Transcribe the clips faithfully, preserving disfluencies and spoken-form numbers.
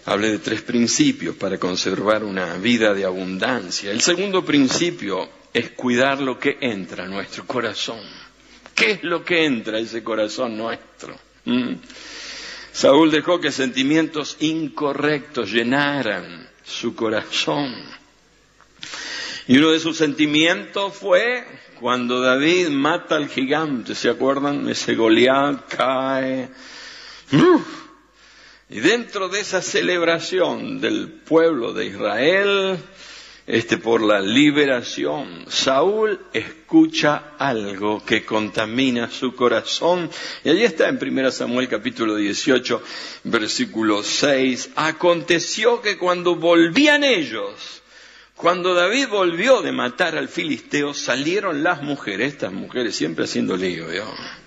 hablé de tres principios para conservar una vida de abundancia. El segundo principio es cuidar lo que entra a nuestro corazón. ¿Qué es lo que entra a ese corazón nuestro? ¿Mm? Saúl dejó que sentimientos incorrectos llenaran su corazón. Y uno de sus sentimientos fue cuando David mata al gigante. ¿Se acuerdan? Ese Goliat cae. ¡Uf! Y dentro de esa celebración del pueblo de Israel, este, por la liberación, Saúl escucha algo que contamina su corazón. Y allí está en primera Samuel capítulo dieciocho, versículo seis. Aconteció que cuando volvían ellos, cuando David volvió de matar al filisteo, salieron las mujeres, estas mujeres siempre haciendo lío, ¿vio?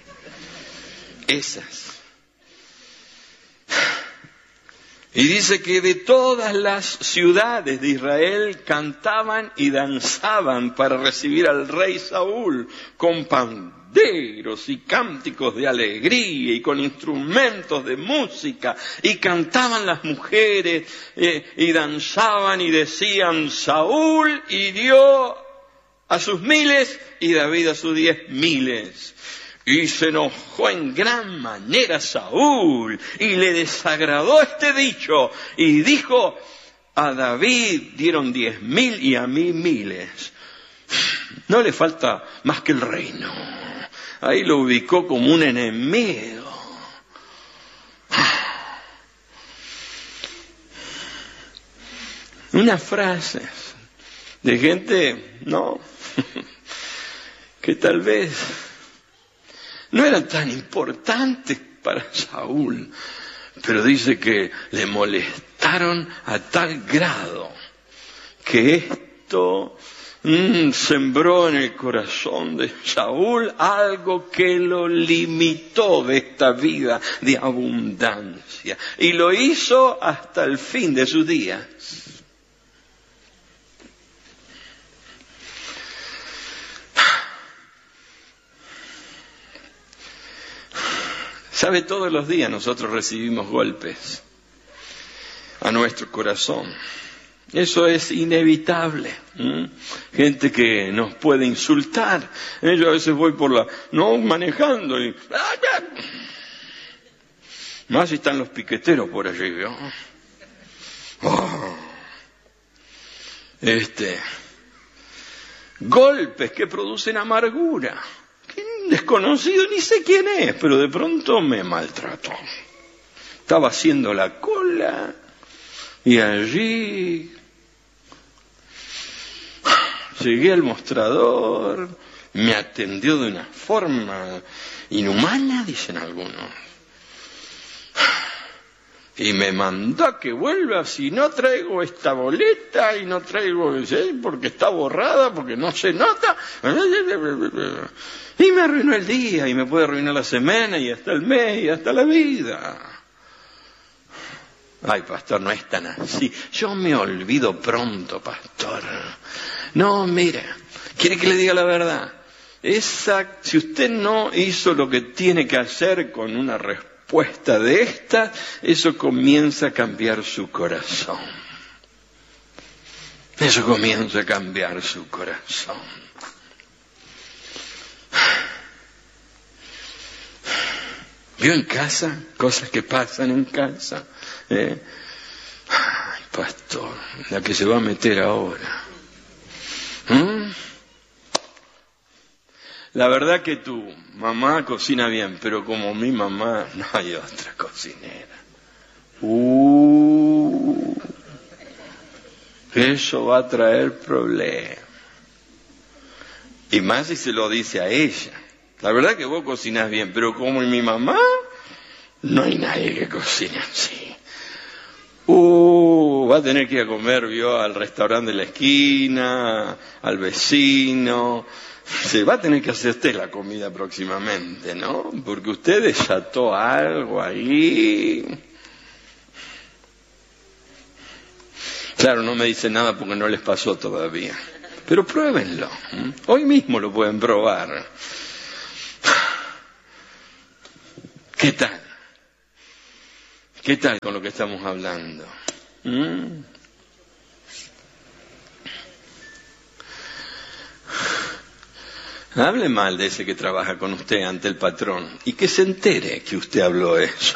Esas. Y dice que de todas las ciudades de Israel cantaban y danzaban para recibir al rey Saúl con panderos y cánticos de alegría y con instrumentos de música. Y cantaban las mujeres eh, y danzaban y decían: Saúl hirió a sus miles y David a sus diez miles. Y se enojó en gran manera Saúl y le desagradó este dicho y dijo: a David dieron diez mil y a mí miles. No le falta más que el reino. Ahí lo ubicó como un enemigo. Unas frases de gente, no, que tal vez no eran tan importantes para Saúl, pero dice que le molestaron a tal grado que esto mmm, sembró en el corazón de Saúl algo que lo limitó de esta vida de abundancia y lo hizo hasta el fin de sus días. ¿Sabe? Todos los días nosotros recibimos golpes a nuestro corazón. Eso es inevitable. ¿Mm? Gente que nos puede insultar. ¿Eh? Yo a veces voy por la... no, manejando y... más si están los piqueteros por allí, ¿no? Oh. Este... golpes que producen amargura. Desconocido, ni sé quién es, pero de pronto me maltrató. Estaba haciendo la cola y allí llegué al mostrador, me atendió de una forma inhumana, dicen algunos, y me mandó a que vuelva si no traigo esta boleta y no traigo, ¿sí? Porque está borrada, porque no se nota. Y me arruinó el día, y me puede arruinar la semana, y hasta el mes, y hasta la vida. Ay, pastor, no es tan así. Yo me olvido pronto, pastor. No, mire, ¿quiere que le diga la verdad? Esa, si usted no hizo lo que tiene que hacer con una respuesta de esta, eso comienza a cambiar su corazón. Eso comienza a cambiar su corazón. ¿Vio en casa? Cosas que pasan en casa. ¿Eh? Ay, pastor, la que se va a meter ahora. ¿Mm? La verdad que tu mamá cocina bien, pero como mi mamá no hay otra cocinera. Uh, eso va a traer problemas. Y más si se lo dice a ella. La verdad que vos cocinás bien, pero como mi mamá, no hay nadie que cocine así. Uh, va a tener que ir a comer, vio, al restaurante de la esquina, al vecino. Se va a tener que hacer usted la comida próximamente, ¿no? Porque usted desató algo ahí. Claro, no me dice nada porque no les pasó todavía. Pero pruébenlo. Hoy mismo lo pueden probar. ¿Qué tal? ¿Qué tal con lo que estamos hablando? ¿Mm? Hable mal de ese que trabaja con usted ante el patrón y que se entere que usted habló eso.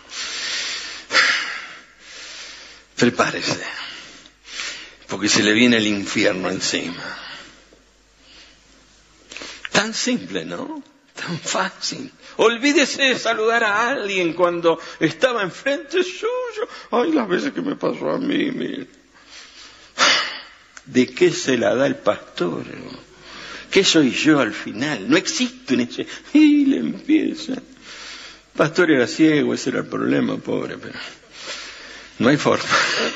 Prepárese, porque se le viene el infierno encima. Tan simple, ¿no? Tan fácil. Olvídese de saludar a alguien cuando estaba enfrente suyo. Ay, las veces que me pasó a mí, mire. ¿De qué se la da el pastor? ¿Qué soy yo al final? No existo en ese... Y le empieza. El pastor era ciego, ese era el problema, pobre, pero no hay forma.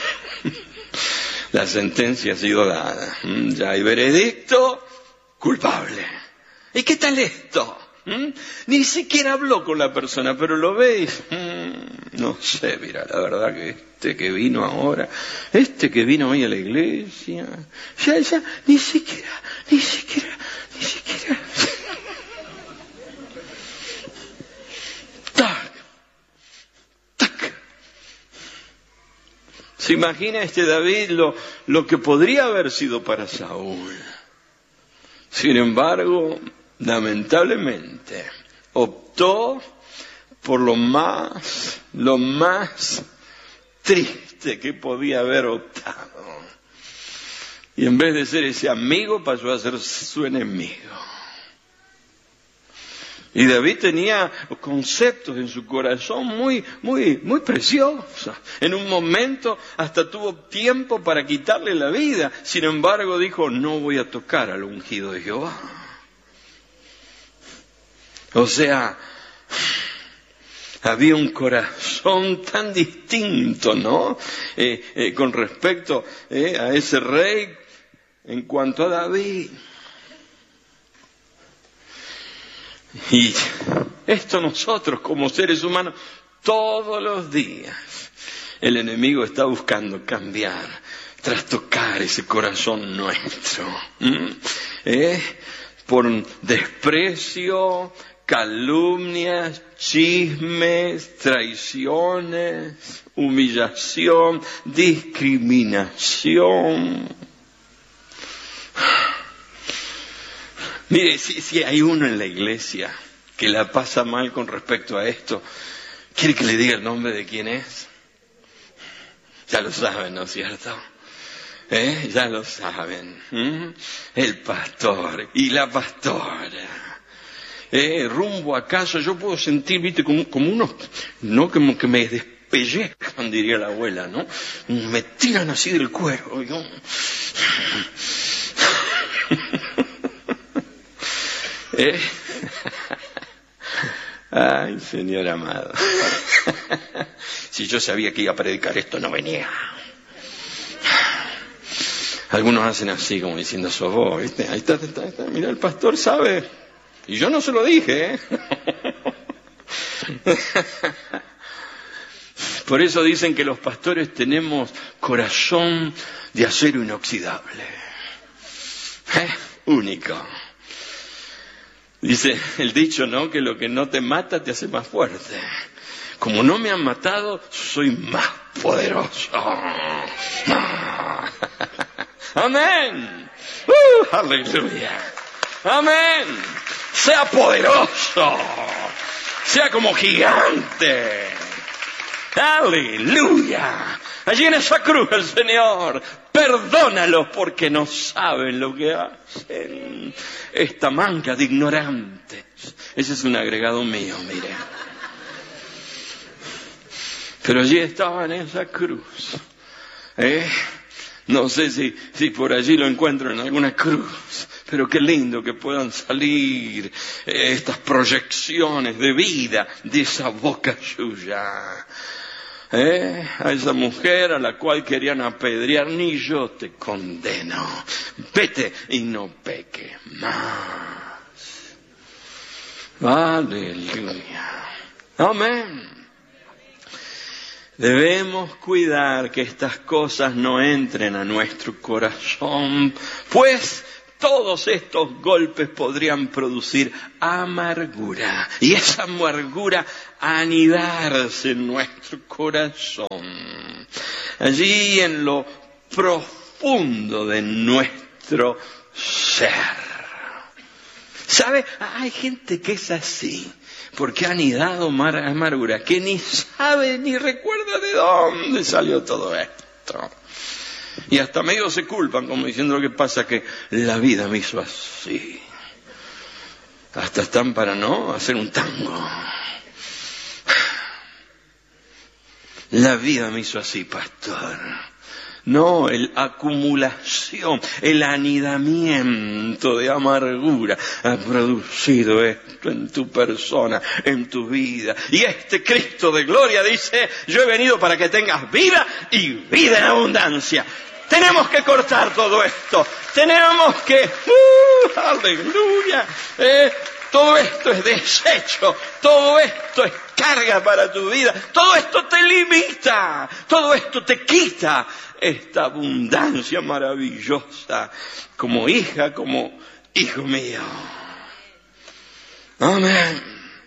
La sentencia ha sido dada. Ya hay veredicto, culpable. ¿Y qué tal esto? ¿Mm? Ni siquiera habló con la persona, pero lo veis. Mm, no sé, mira, la verdad que este que vino ahora, este que vino hoy a la iglesia, ya, ya, ni siquiera, ni siquiera, ni siquiera. Tac, tac. ¿Se imagina este David lo, lo que podría haber sido para Saúl? Sin embargo, lamentablemente, optó por lo más, lo más triste que podía haber optado. Y en vez de ser ese amigo, pasó a ser su enemigo. Y David tenía conceptos en su corazón muy, muy, muy preciosos. En un momento hasta tuvo tiempo para quitarle la vida. Sin embargo, dijo, no voy a tocar al ungido de Jehová. O sea, había un corazón tan distinto, ¿no? Eh, eh, con respecto eh, a ese rey en cuanto a David. Y esto nosotros como seres humanos, todos los días, el enemigo está buscando cambiar, trastocar ese corazón nuestro. ¿Mm? ¿Eh? Por desprecio, calumnias, chismes, traiciones, humillación, discriminación. Mire, si, si hay uno en la iglesia que la pasa mal con respecto a esto, ¿quiere que le diga el nombre de quién es? Ya lo saben, ¿no es cierto? ¿Eh? Ya lo saben. ¿Mm? El pastor y la pastora. ¿Eh? Rumbo a casa yo puedo sentir, viste, como, como unos, no como que me despellezcan, diría la abuela, ¿no? Me tiran así del cuero. Yo... ¿Eh? Ay, Señor amado. Si yo sabía que iba a predicar esto, no venía. Algunos hacen así, como diciendo, sos vos, ¿viste? Ahí está, está, está, mira, el pastor sabe. Y yo no se lo dije, ¿eh? Por eso dicen que los pastores tenemos corazón de acero inoxidable. ¿Eh? Único. Dice el dicho, ¿no? Que lo que no te mata te hace más fuerte. Como no me han matado, soy más poderoso. Amén. Uh, aleluya. Amén. Sea poderoso. Sea como gigante. Aleluya. Allí en esa cruz el Señor, perdónalos porque no saben lo que hacen. Esta manga de ignorantes. Ese es un agregado mío, mire. Pero allí estaba en esa cruz. ¿Eh? No sé si, si por allí lo encuentro en alguna cruz. Pero qué lindo que puedan salir eh, estas proyecciones de vida de esa boca suya. ¿Eh? A esa mujer a la cual querían apedrear, ni yo te condeno. Vete y no peque más. Aleluya. Amén. Debemos cuidar que estas cosas no entren a nuestro corazón, pues todos estos golpes podrían producir amargura, y esa amargura anidarse en nuestro corazón. allí en lo profundo de nuestro ser. ¿Sabe? Hay gente que es así, porque ha anidado amargura, que ni sabe ni recuerda de dónde salió todo esto. Y hasta medio se culpan, como diciendo lo que pasa que la vida me hizo así. Hasta están para no hacer un tango. La vida me hizo así, pastor. No, el acumulación, el anidamiento de amargura ha producido esto en tu persona, en tu vida. Y este Cristo de gloria dice, yo he venido para que tengas vida y vida en abundancia. Tenemos que cortar todo esto. Tenemos que... ¡Uh, aleluya! Eh, todo esto es desecho. Todo esto es carga para tu vida. Todo esto te limita. Todo esto te quita esta abundancia maravillosa. Como hija, como hijo mío. Amén.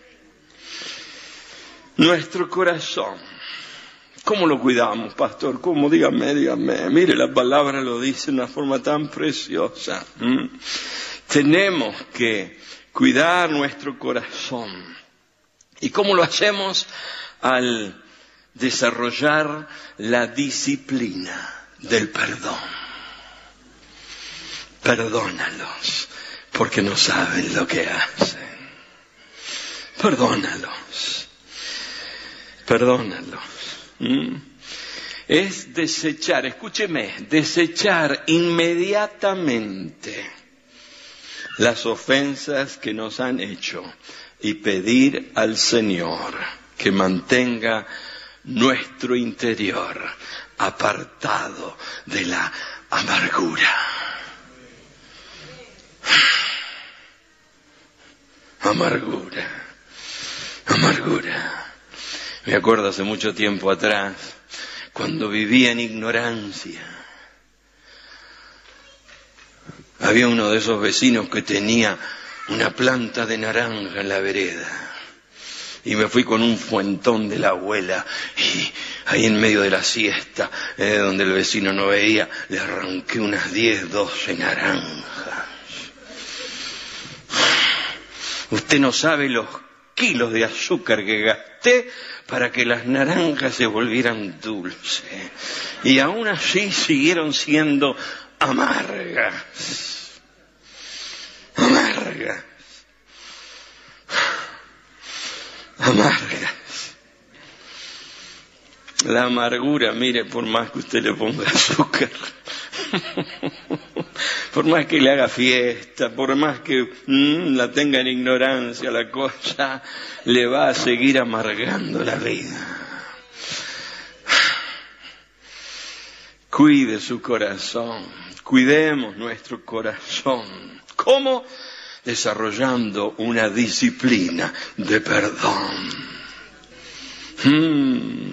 Nuestro corazón. ¿Cómo lo cuidamos, pastor? ¿Cómo? Dígame, dígame. Mire, la palabra lo dice de una forma tan preciosa. ¿Mm? Tenemos que cuidar nuestro corazón. ¿Y cómo lo hacemos? Al desarrollar la disciplina del perdón. Perdónalos, porque no saben lo que hacen. Perdónalos. Perdónalos. ¿Mm? Es desechar, escúcheme, desechar inmediatamente las ofensas que nos han hecho y pedir al Señor que mantenga nuestro interior apartado de la amargura. Amargura, amargura. Me acuerdo hace mucho tiempo atrás, cuando vivía en ignorancia. Había uno de esos vecinos que tenía una planta de naranja en la vereda. Y me fui con un fuentón de la abuela y ahí en medio de la siesta, eh, donde el vecino no veía, le arranqué unas diez, doce naranjas. Usted no sabe los kilos de azúcar que gasté para que las naranjas se volvieran dulces. Y aún así siguieron siendo amargas. Amargas. Amargas. La amargura, mire, por más que usted le ponga azúcar, por más que le haga fiesta, por más que mmm, la tenga en ignorancia, la cosa le va a seguir amargando la vida. Cuide su corazón, cuidemos nuestro corazón. ¿Cómo? Desarrollando una disciplina de perdón. Hmm.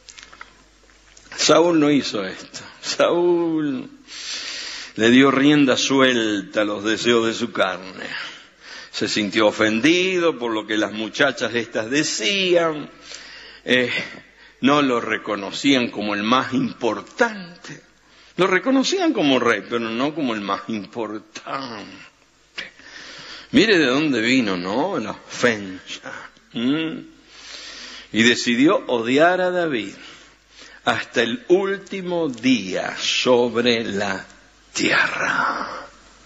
Saúl no hizo esto. Saúl le dio rienda suelta a los deseos de su carne. Se sintió ofendido por lo que las muchachas estas decían. Eh, no lo reconocían como el más importante. Lo reconocían como rey, pero no como el más importante. Mire de dónde vino, ¿no? La ofensa. ¿Mm? Y decidió odiar a David hasta el último día sobre la tierra.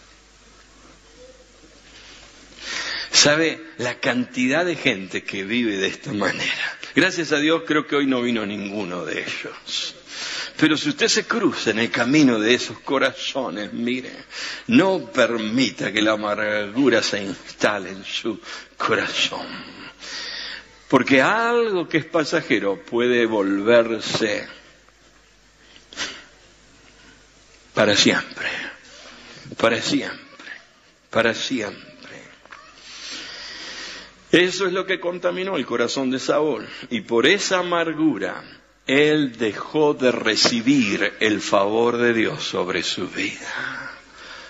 ¿Sabe la cantidad de gente que vive de esta manera? Gracias a Dios creo que hoy no vino ninguno de ellos. Pero si usted se cruza en el camino de esos corazones, mire, no permita que la amargura se instale en su corazón. Porque algo que es pasajero puede volverse para siempre, para siempre, para siempre. Eso es lo que contaminó el corazón de Saúl. Y por esa amargura, él dejó de recibir el favor de Dios sobre su vida.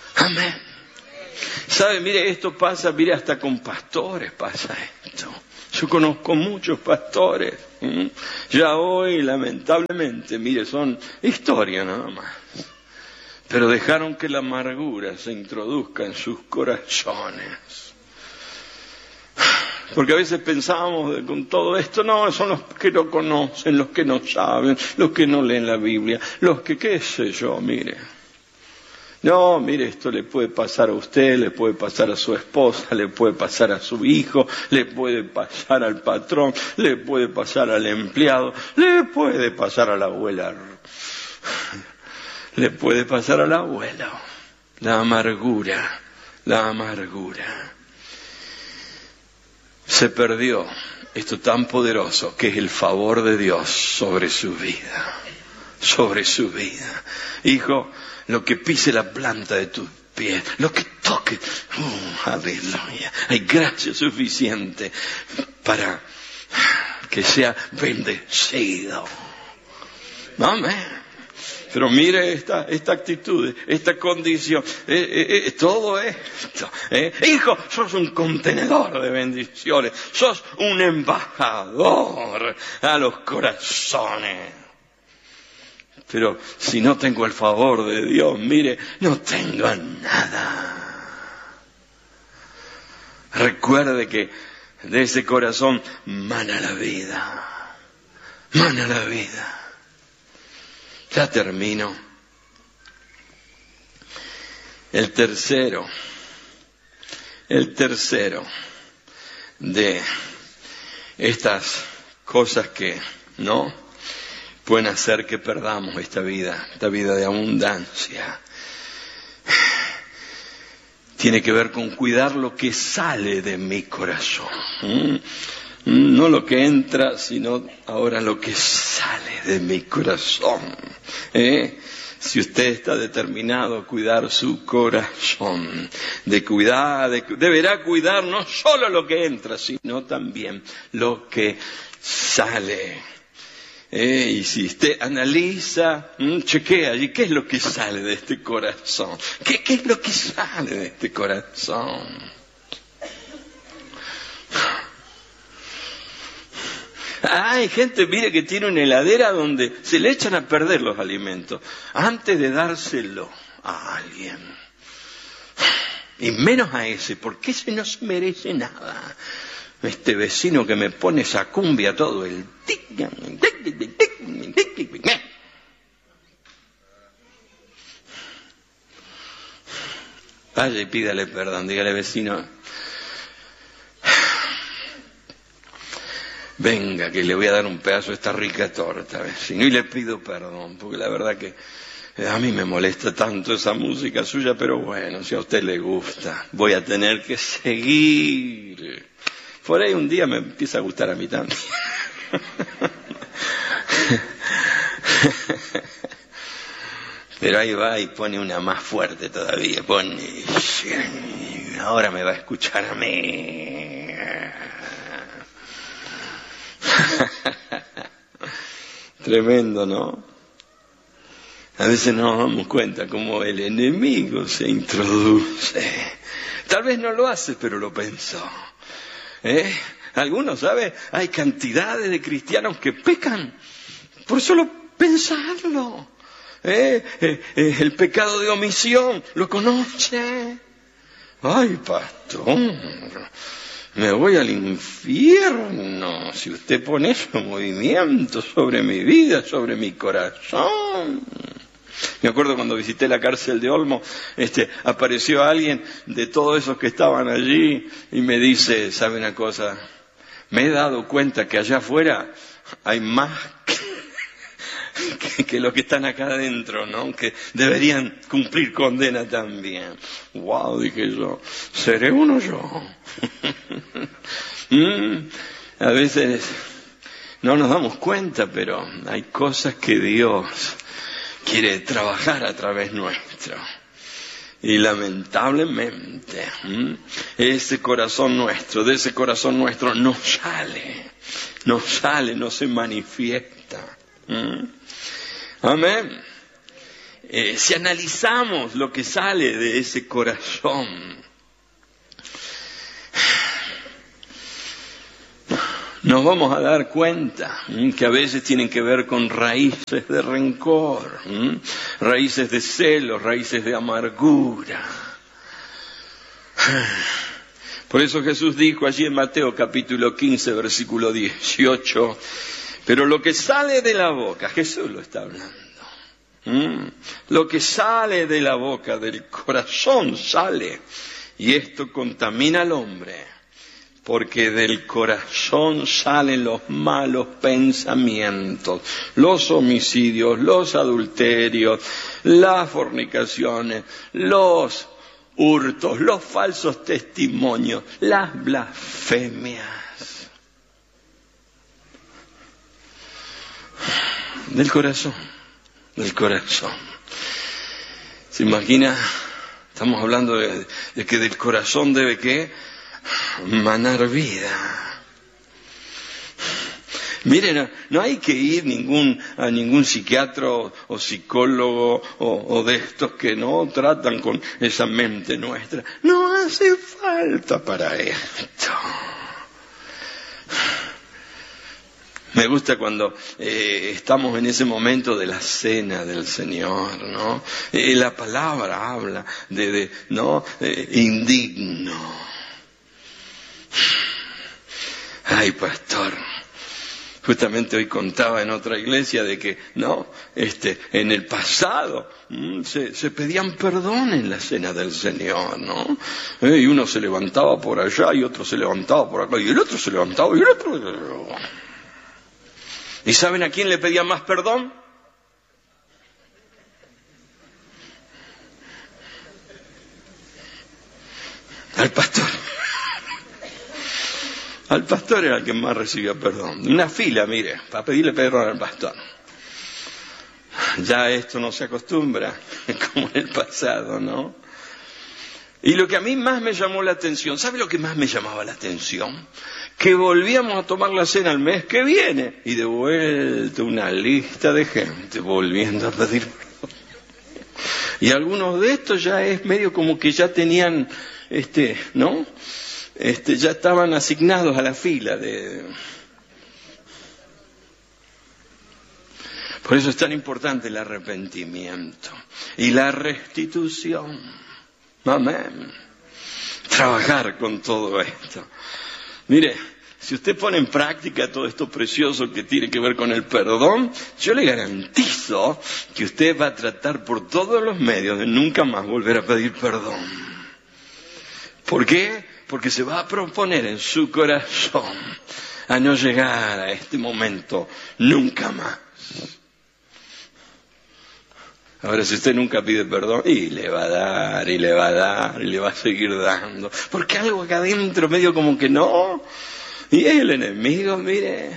Amén. ¿Sabe? Mire, esto pasa, mire, hasta con pastores pasa esto. Yo conozco muchos pastores, ¿m? ya hoy lamentablemente, mire, son historia nada más, pero dejaron que la amargura se introduzca en sus corazones. Porque a veces pensábamos de, con todo esto, no, son los que no conocen, los que no saben, los que no leen la Biblia, los que qué sé yo, mire. No, mire, esto le puede pasar a usted, le puede pasar a su esposa, le puede pasar a su hijo, le puede pasar al patrón, le puede pasar al empleado, le puede pasar a la abuela, le puede pasar al abuelo. La amargura, la amargura. Se perdió esto tan poderoso que es el favor de Dios sobre su vida, sobre su vida. Hijo, lo que pise la planta de tus pies, lo que toque, uh, aleluya, hay gracia suficiente para que sea bendecido. Amén. Pero mire esta, esta actitud, esta condición, eh, eh, eh, todo esto. Eh. Hijo, sos un contenedor de bendiciones, sos un embajador a los corazones. Pero si no tengo el favor de Dios, mire, no tengo nada. Recuerde que de ese corazón mana la vida, mana la vida. Ya termino. El tercero, el tercero de estas cosas que no pueden hacer que perdamos esta vida, esta vida de abundancia, tiene que ver con cuidar lo que sale de mi corazón. ¿Mm? No lo que entra, sino ahora lo que sale de mi corazón. ¿Eh? Si usted está determinado a cuidar su corazón, de cuidar, de, deberá cuidar no solo lo que entra, sino también lo que sale. ¿Eh? Y si usted analiza, mmm, chequea allí, ¿qué es lo que sale de este corazón? ¿Qué, qué es lo que sale de este corazón? Hay gente, mire, que tiene una heladera donde se le echan a perder los alimentos antes de dárselo a alguien. Y menos a ese, porque ese no se merece nada. Este vecino que me pone esa cumbia todo el... Vaya y pídale perdón, dígale, vecino, venga, que le voy a dar un pedazo de esta rica torta, vecino, y le pido perdón, porque la verdad que a mí me molesta tanto esa música suya, pero bueno, si a usted le gusta, voy a tener que seguir. Por ahí un día me empieza a gustar a mí también. Pero ahí va y pone una más fuerte todavía, pone, ahora me va a escuchar a mí. Tremendo, ¿no? A veces no nos damos cuenta cómo el enemigo se introduce. Tal vez no lo hace, pero lo pensó. ¿Eh? Algunos, ¿sabe? Hay cantidades de cristianos que pecan por solo pensarlo. ¿Eh? Eh, eh, el pecado de omisión, ¿lo conoce? Ay, pastor, me voy al infierno si usted pone esos movimientos sobre mi vida, sobre mi corazón. Me acuerdo cuando visité la cárcel de Olmo, este, apareció alguien de todos esos que estaban allí y me dice, ¿sabe una cosa? Me he dado cuenta que allá afuera hay más que, que, que los que están acá adentro, ¿no? Que deberían cumplir condena también. Wow, dije yo, ¿seré uno yo? mm, a veces no nos damos cuenta, pero hay cosas que Dios quiere trabajar a través nuestro. Y lamentablemente, ¿m? ese corazón nuestro, de ese corazón nuestro no sale, no sale, no se manifiesta. ¿M? Amén. Eh, si analizamos lo que sale de ese corazón, nos vamos a dar cuenta ¿m? que a veces tienen que ver con raíces de rencor, ¿m? raíces de celos, raíces de amargura. Por eso Jesús dijo allí en Mateo capítulo quince, versículo dieciocho, pero lo que sale de la boca, Jesús lo está hablando, ¿m? lo que sale de la boca, del corazón sale, y esto contamina al hombre. Porque del corazón salen los malos pensamientos, los homicidios, los adulterios, las fornicaciones, los hurtos, los falsos testimonios, las blasfemias. Del corazón, del corazón. ¿Se imagina? Estamos hablando de, de que del corazón debe ¿qué? Manar vida. Miren, no, no hay que ir ningún, a ningún psiquiatra o, o psicólogo o, o de estos que no tratan con esa mente nuestra. No hace falta para esto. Me gusta cuando eh, estamos en ese momento de la cena del Señor, ¿no? Eh, la palabra habla de, de ¿no? Eh, indigno. Ay, pastor, justamente hoy contaba en otra iglesia de que, no, este, en el pasado mmm, se, se pedían perdón en la cena del Señor, ¿no? Eh, y uno se levantaba por allá y otro se levantaba por acá y el otro se levantaba y el otro... ¿Y saben a quién le pedían más perdón? Al pastor. Al pastor era el que más recibía perdón. Una fila, mire, para pedirle perdón al pastor. Ya esto no se acostumbra, como en el pasado, ¿no? Y lo que a mí más me llamó la atención, ¿sabe lo que más me llamaba la atención? Que volvíamos a tomar la cena el mes que viene, y de vuelta una lista de gente volviendo a pedir perdón. Y algunos de estos ya es medio como que ya tenían, este, ¿no? Este, ya estaban asignados a la fila de... Por eso es tan importante el arrepentimiento y la restitución. Amén. Trabajar con todo esto. Mire, si usted pone en práctica todo esto precioso que tiene que ver con el perdón, yo le garantizo que usted va a tratar por todos los medios de nunca más volver a pedir perdón. ¿Por qué? Porque se va a proponer en su corazón a no llegar a este momento nunca más. Ahora, si usted nunca pide perdón, y le va a dar, y le va a dar, y le va a seguir dando. Porque algo acá adentro medio como que no. Y es el enemigo, mire.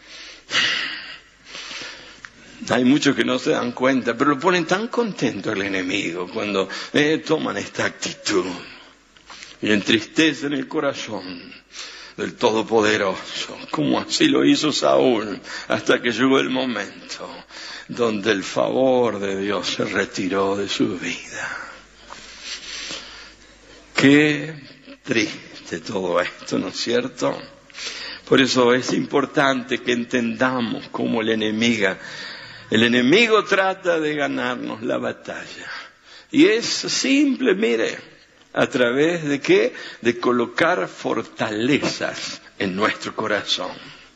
Hay muchos que no se dan cuenta, pero lo ponen tan contento el enemigo cuando eh, toman esta actitud. Y entristecen el corazón del Todopoderoso, como así lo hizo Saúl, hasta que llegó el momento donde el favor de Dios se retiró de su vida. Qué triste todo esto, ¿no es cierto? Por eso es importante que entendamos cómo el enemigo, el enemigo trata de ganarnos la batalla. Y es simple, mire, ¿a través de qué? De colocar fortalezas en nuestro corazón.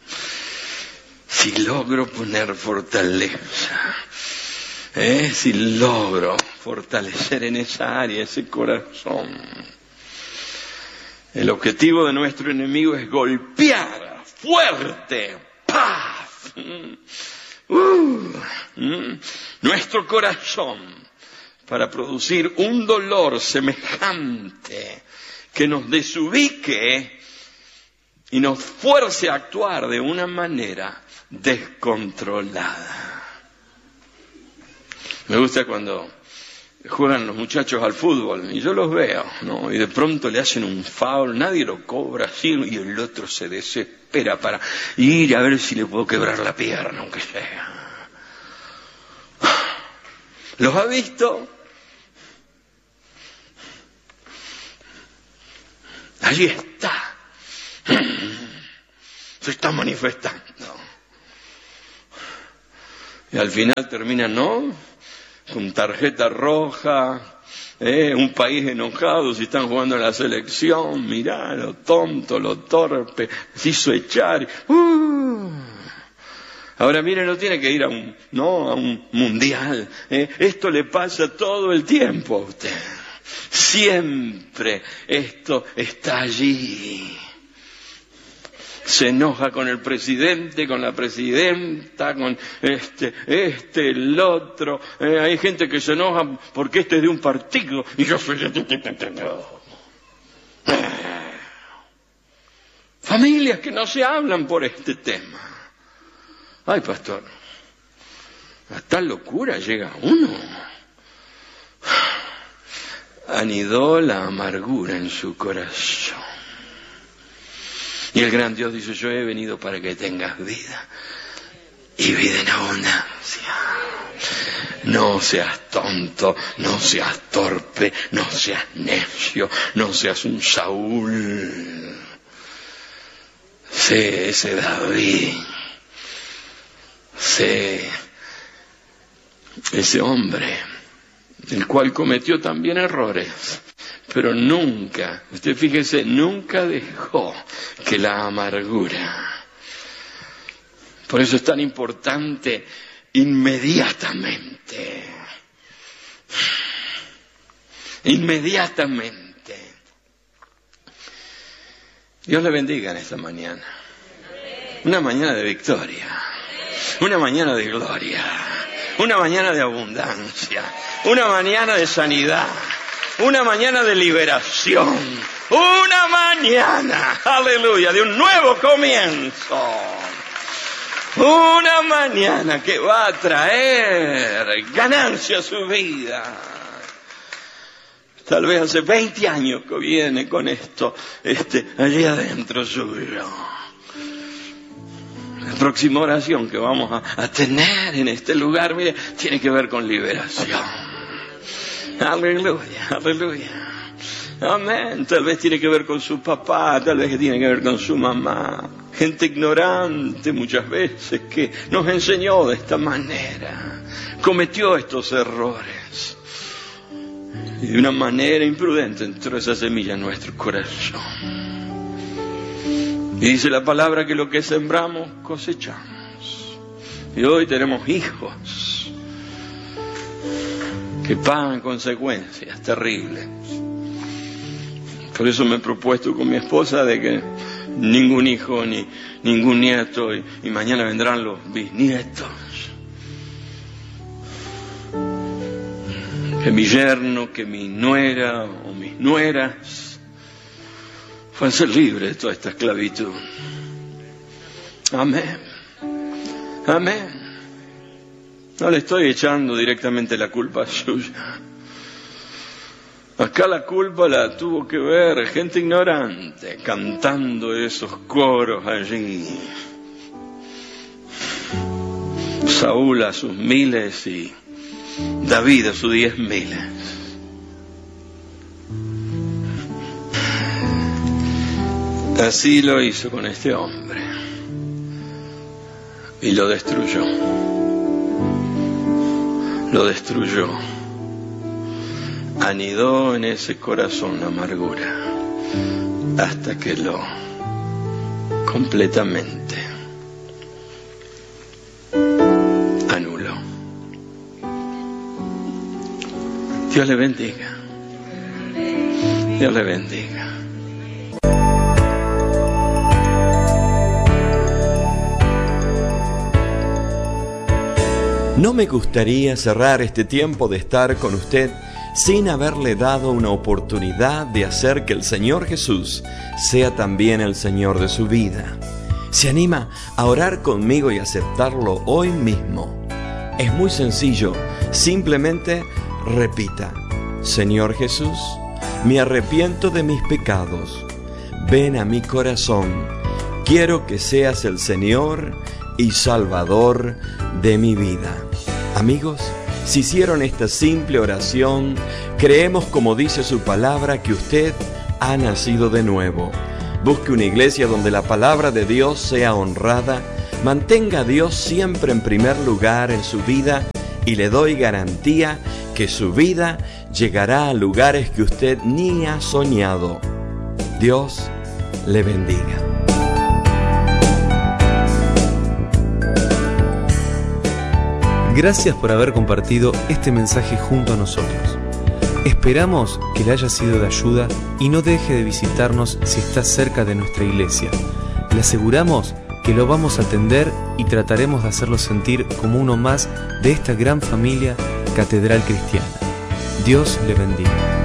Si logro poner fortaleza, ¿eh? si logro fortalecer en esa área, ese corazón, el objetivo de nuestro enemigo es golpear fuerte, ¡paf! Uh, mm, nuestro corazón, para producir un dolor semejante que nos desubique y nos fuerce a actuar de una manera descontrolada. Me gusta cuando juegan los muchachos al fútbol y yo los veo, ¿no? Y de pronto le hacen un foul, nadie lo cobra así y el otro se desespera para ir a ver si le puedo quebrar la pierna, aunque sea. ¿Los ha visto? Allí está. se está manifestando. Y al final termina, ¿no?, con tarjeta roja, eh, un país enojado si están jugando en la selección, mirá, lo tonto, lo torpe, se hizo echar. Uh. Ahora mire, no tiene que ir a un, no, a un mundial, eh. Esto le pasa todo el tiempo a usted. Siempre esto está allí. Se enoja con el presidente, con la presidenta, con este, este, el otro. Eh, hay gente que se enoja porque este es de un partido y yo soy de... Familias que no se hablan por este tema. Ay, pastor, a tal locura llega uno. Anidó la amargura en su corazón. Y el gran Dios dice, yo he venido para que tengas vida, y vida en abundancia. No seas tonto, no seas torpe, no seas necio, no seas un Saúl. Sé ese David, sé ese hombre, el cual cometió también errores, pero nunca, usted fíjese, nunca dejó que la amargura. Por eso es tan importante inmediatamente, inmediatamente. Dios le bendiga en esta mañana. Una mañana de victoria, una mañana de gloria, una mañana de abundancia, una mañana de sanidad, una mañana de liberación, una mañana, aleluya, de un nuevo comienzo. Una mañana que va a traer ganancia a su vida. Tal vez hace veinte años que viene con esto, este, allí adentro suyo. La próxima oración que vamos a, a tener en este lugar, mire, tiene que ver con liberación. Aleluya, aleluya. Amén. Tal vez tiene que ver con su papá, tal vez tiene que ver con su mamá. Gente ignorante muchas veces que nos enseñó de esta manera. Cometió estos errores. Y de una manera imprudente entró esa semilla en nuestro corazón. Y dice la palabra que lo que sembramos cosechamos. Y hoy tenemos hijos que pagan consecuencias terribles. Por eso me he propuesto con mi esposa de que ningún hijo ni ningún nieto, y, y mañana vendrán los bisnietos. Que mi yerno, que mi nuera o mis nueras puedan ser libres de toda esta esclavitud. Amén. Amén. No le estoy echando directamente la culpa suya. Acá la culpa la tuvo que ver gente ignorante cantando esos coros allí. Saúl a sus miles y David a sus diez miles. Así lo hizo con este hombre y lo destruyó. Lo destruyó. Anidó en ese corazón la amargura hasta que lo completamente anuló. Dios le bendiga. Dios le bendiga. No me gustaría cerrar este tiempo de estar con usted sin haberle dado una oportunidad de hacer que el Señor Jesús sea también el Señor de su vida. ¿Se anima a orar conmigo y aceptarlo hoy mismo? Es muy sencillo, simplemente repita: Señor Jesús, me arrepiento de mis pecados, ven a mi corazón, quiero que seas el Señor y Salvador de mi vida. Amigos, si hicieron esta simple oración, creemos, como dice su palabra, que usted ha nacido de nuevo. Busque una iglesia donde la palabra de Dios sea honrada, mantenga a Dios siempre en primer lugar en su vida y le doy garantía que su vida llegará a lugares que usted ni ha soñado. Dios le bendiga. Gracias por haber compartido este mensaje junto a nosotros. Esperamos que le haya sido de ayuda y no deje de visitarnos si está cerca de nuestra iglesia. Le aseguramos que lo vamos a atender y trataremos de hacerlo sentir como uno más de esta gran familia Catedral Cristiana. Dios le bendiga.